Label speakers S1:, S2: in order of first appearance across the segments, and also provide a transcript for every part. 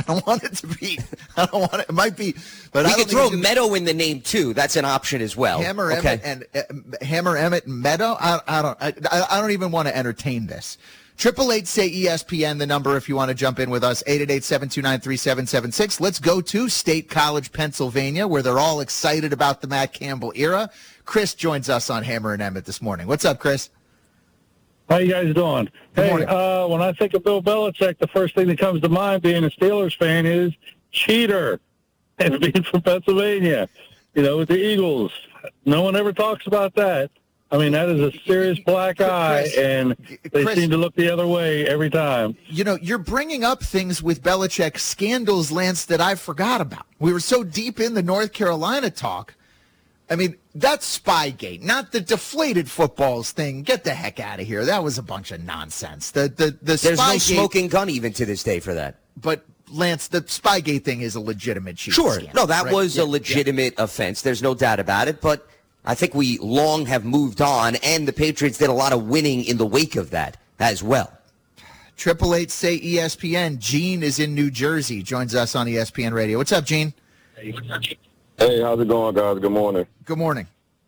S1: don't want it to be. I don't want it. It might be, but
S2: we could throw Meadow in the name too. That's an option as well.
S1: Hammer Emmett and Hammer Emmett and Meadow. I don't even want to entertain this. 888 say ESPN, the number if you want to jump in with us. 888-729-3776. Let's go to State College, Pennsylvania, where they're all excited about the Matt Campbell era. Chris joins us on Hammer and Emmett this morning. What's up, Chris?
S3: How you guys doing?
S1: Good
S3: hey,
S1: morning.
S3: When I think of Bill Belichick, the first thing that comes to mind, being a Steelers fan, is cheater. And being from Pennsylvania, with the Eagles. No one ever talks about that. I mean, that is a serious black eye, and they seem to look the other way every time.
S1: You're bringing up things with Belichick scandals, Lance, that I forgot about. We were so deep in the North Carolina talk. I mean, that's Spygate, not the deflated footballs thing. Get the heck out of here. That was a bunch of nonsense. There's
S2: Spygate, no smoking gun even to this day for that.
S1: But, Lance, the Spygate thing is a legitimate cheating
S2: Sure.
S1: scandal.
S2: No, that was a legitimate offense. There's no doubt about it. But I think we long have moved on, and the Patriots did a lot of winning in the wake of that as well.
S1: 888 say ESPN. Gene is in New Jersey. Joins us on ESPN Radio. What's up, Gene?
S4: Hey, how's it going, guys? Good morning.
S1: Good morning.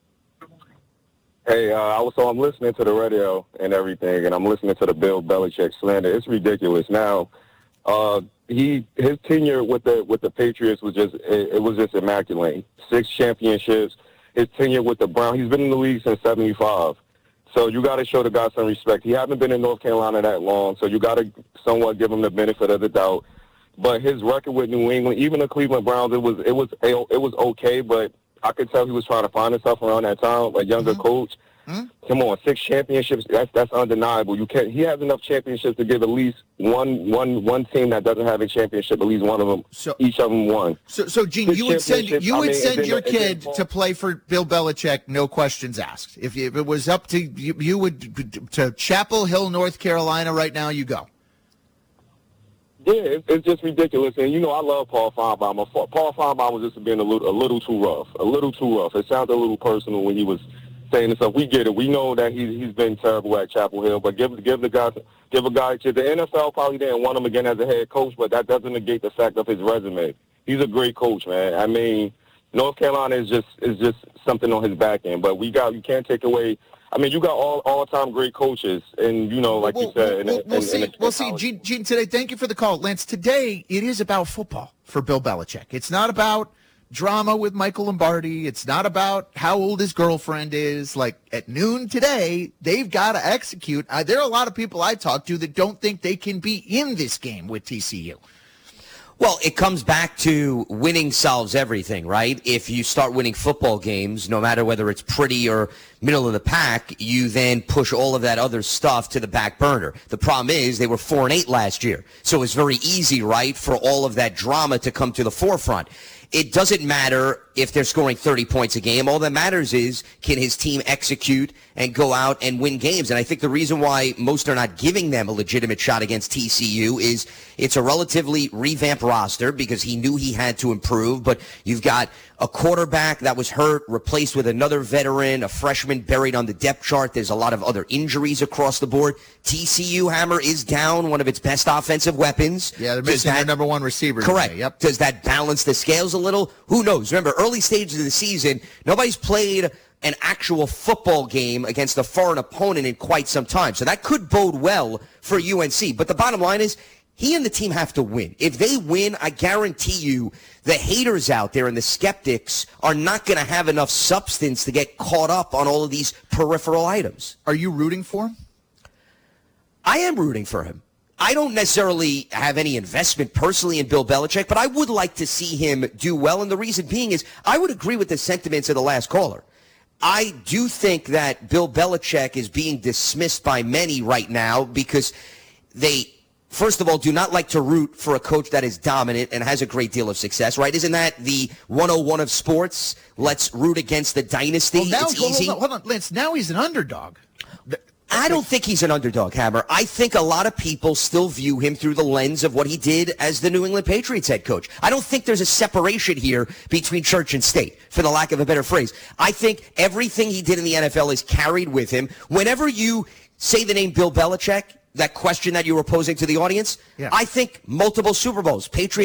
S4: Hey, I'm listening to the radio and everything, and I'm listening to the Bill Belichick slander. It's ridiculous. Now, his tenure with the Patriots was just immaculate. 6 championships. His tenure with the Browns, he's been in the league since '75. So you got to show the guy some respect. He hasn't been in North Carolina that long, so you got to somewhat give him the benefit of the doubt. But his record with New England, even the Cleveland Browns, it was okay. But I could tell he was trying to find himself around that time, a younger coach. Come on, 6 championships. That's undeniable. He has enough championships to give at least one team that doesn't have a championship, at least one of them. Each of them won.
S1: So Gene, you would send your kid to play for Bill Belichick, no questions asked. If it was up to you, you would to Chapel Hill, North Carolina. Right now, you go.
S4: Yeah, it's just ridiculous. And, I love Paul Feinbaum. Paul Feinbaum was just being a little too rough. It sounded a little personal when he was saying this stuff. We get it. We know that he's been terrible at Chapel Hill, but give a guy to the NFL probably didn't want him again as a head coach, but that doesn't negate the fact of his resume. He's a great coach, man. I mean, North Carolina is just something on his back end, but you can't take away. I mean, you got all-time great coaches, and, you said.
S1: We'll see. Gene, today, thank you for the call. Lance, today it is about football for Bill Belichick. It's not about drama with Michael Lombardi. It's not about how old his girlfriend is. Like, at noon today, they've got to execute. There are a lot of people I talk to that don't think they can be in this game with TCU.
S2: Well, it comes back to winning solves everything, right? If you start winning football games, no matter whether it's pretty or middle of the pack, you then push all of that other stuff to the back burner. The problem is they were 4-8 last year. So it's very easy, right, for all of that drama to come to the forefront. It doesn't matter if they're scoring 30 points a game. All that matters is, can his team execute and go out and win games? And I think the reason why most are not giving them a legitimate shot against TCU is it's a relatively revamped roster because he knew he had to improve. But you've got a quarterback that was hurt, replaced with another veteran, a freshman buried on the depth chart. There's a lot of other injuries across the board. TCU, Hammer, is down one of its best offensive weapons.
S1: Yeah, they're missing their number one receiver.
S2: Correct.
S1: Today. Yep.
S2: Does that balance the scales a little? Who knows? Remember, early stages of the season, nobody's played an actual football game against a foreign opponent in quite some time. So that could bode well for UNC. But the bottom line is, he and the team have to win. If they win, I guarantee you the haters out there and the skeptics are not going to have enough substance to get caught up on all of these peripheral items.
S1: Are you rooting for him?
S2: I am rooting for him. I don't necessarily have any investment personally in Bill Belichick, but I would like to see him do well. And the reason being is I would agree with the sentiments of the last caller. I do think that Bill Belichick is being dismissed by many right now because they, first of all, do not like to root for a coach that is dominant and has a great deal of success, right? Isn't that the 101 of sports? Let's root against the dynasty.
S1: Well, now,
S2: it's easy.
S1: Hold on, Lance. Now he's an underdog.
S2: I don't think he's an underdog, Hammer. I think a lot of people still view him through the lens of what he did as the New England Patriots head coach. I don't think there's a separation here between church and state, for the lack of a better phrase. I think everything he did in the NFL is carried with him. Whenever you say the name Bill Belichick, that question that you were posing to the audience, I think multiple Super Bowls. Patriots